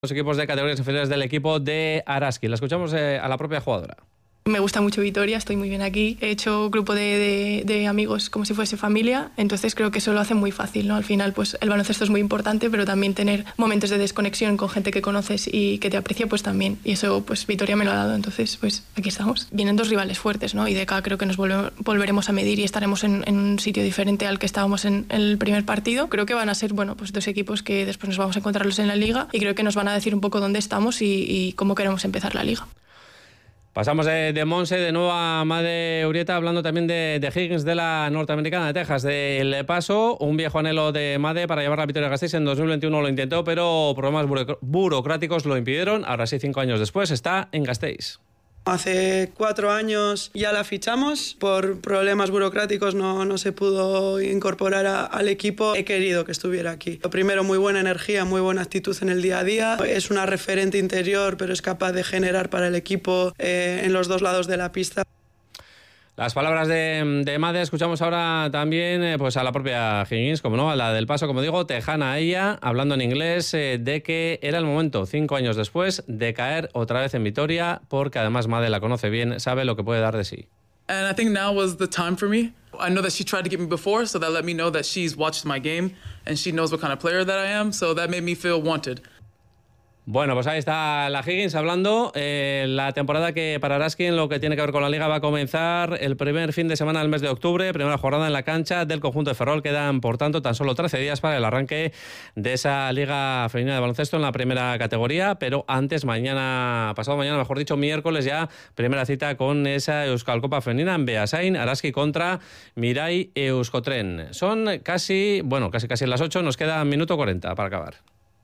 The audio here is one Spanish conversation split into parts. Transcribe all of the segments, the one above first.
Los equipos de categorías inferiores del equipo de Araski. La escuchamos a la propia jugadora. Me gusta mucho Vitoria, estoy muy bien aquí. He hecho grupo de amigos como si fuese familia, entonces creo que eso lo hace muy fácil, ¿no? Al final, pues el baloncesto es muy importante, pero también tener momentos de desconexión con gente que conoces y que te aprecia, pues también. Y eso, pues Vitoria me lo ha dado, entonces, pues aquí estamos. Vienen dos rivales fuertes, ¿no? Y de acá creo que nos volveremos a medir y estaremos en un sitio diferente al que estábamos en el primer partido. Creo que van a ser, bueno, pues dos equipos que después nos vamos a encontrarlos en la liga y creo que nos van a decir un poco dónde estamos y cómo queremos empezar la liga. Pasamos de Monse de nuevo a Made Urieta, hablando también de Higgins, de la norteamericana de Texas, del Paso. Un viejo anhelo de Made para llevar la victoria a Gasteiz. En 2021 lo intentó, pero problemas burocráticos lo impidieron. Ahora sí, 5 años después, está en Gasteiz. Hace 4 años ya la fichamos, por problemas burocráticos no se pudo incorporar al equipo. He querido que estuviera aquí. Lo primero, muy buena energía, muy buena actitud en el día a día. Es una referente interior, pero es capaz de generar para el equipo en los dos lados de la pista. Las palabras de Made. Escuchamos ahora también pues a la propia Higgins, como no, a la del Paso, como digo, tejana ella, hablando en inglés de que era el momento, 5 años después, de caer otra vez en Vitoria, porque además Made la conoce bien, sabe lo que puede dar de sí. And I think now was the time for me. I know that she tried to get me before, so that let me know that she's watched my game and she knows what kind of player that I am, so that made me feel wanted. Bueno, pues ahí está la Higgins hablando. La temporada que para Araski en lo que tiene que ver con la Liga va a comenzar el primer fin de semana del mes de octubre. Primera jornada en la cancha del conjunto de Ferrol. Quedan, por tanto, tan solo 13 días para el arranque de esa Liga Femenina de Baloncesto en la primera categoría. Pero antes, pasado mañana, mejor dicho, miércoles ya, primera cita con esa Euskal Copa Femenina en Beasain. Araski contra Mirai Euskotren. Son casi las 8. Nos queda minuto 40 para acabar.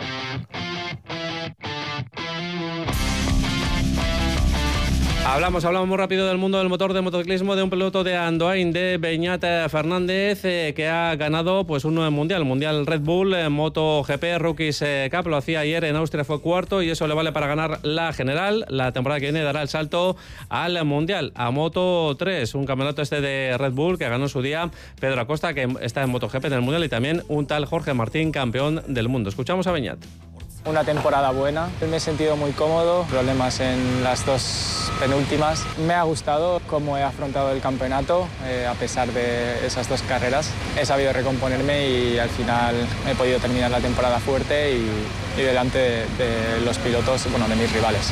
Hablamos muy rápido del mundo del motor de motociclismo, de un piloto de Andoain, de Beñat Fernández, que ha ganado pues un mundial Red Bull MotoGP Rookies Cup. Lo hacía ayer en Austria, fue cuarto, y eso le vale para ganar la general. La temporada que viene dará el salto al mundial, a Moto 3, un campeonato de Red Bull que ganó en su día Pedro Acosta, que está en MotoGP en el mundial, y también un tal Jorge Martín, campeón del mundo. Escuchamos a Beñat. Una temporada buena, me he sentido muy cómodo, problemas en las 2 penúltimas. Me ha gustado cómo he afrontado el campeonato, a pesar de esas 2 carreras. He sabido recomponerme y al final he podido terminar la temporada fuerte y delante de los pilotos, de mis rivales.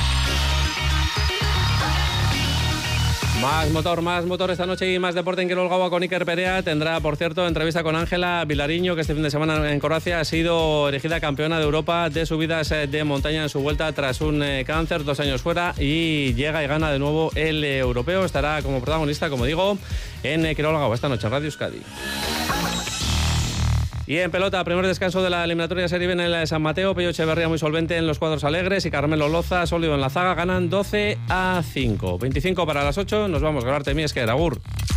Más motor esta noche y más deporte en Kirolgaua con Iker Perea. Tendrá, por cierto, entrevista con Ángela Vilariño, que este fin de semana en Croacia ha sido elegida campeona de Europa de subidas de montaña en su vuelta tras un cáncer, 2 años fuera, y llega y gana de nuevo el europeo. Estará como protagonista, como digo, en Kirolgaua esta noche en Radio Euskadi. Y en pelota, primer descanso de la eliminatoria Serie B en el San Mateo. Pello Echeverría muy solvente en los cuadros alegres y Carmelo Loza sólido en la zaga. Ganan 12-5. 25 para las 8. Nos vamos. Grabarte, Miesker. Agur.